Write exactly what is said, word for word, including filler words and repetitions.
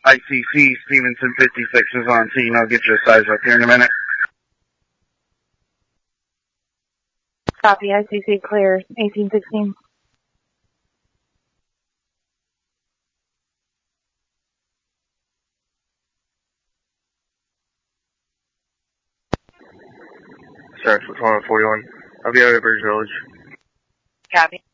I C C, Stevenson fifty-six is on scene. I'll get you a size up here in a minute. Copy, I C C clear, eighteen sixteen. Sorry, one forty-one. I'll be out at Bridge Village. Copy.